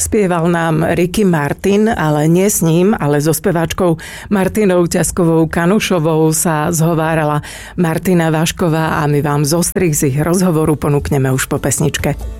Zaspieval nám Ricky Martin, ale nie s ním, ale so speváčkou Martinou Ťaskovou Kanušovou sa zhovárala Martina Vašková a my vám zostrih z ich rozhovoru ponúkneme už po pesničke.